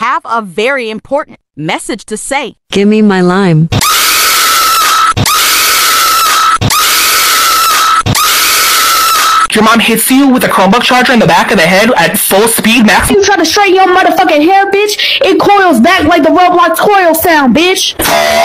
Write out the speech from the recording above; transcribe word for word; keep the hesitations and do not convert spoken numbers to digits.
have a very important message to say. Give me my lime. Your mom hits you with a Chromebook charger in the back of the head at full speed max. You try to straighten your motherfucking hair, bitch? It coils back like the Roblox coil sound, bitch.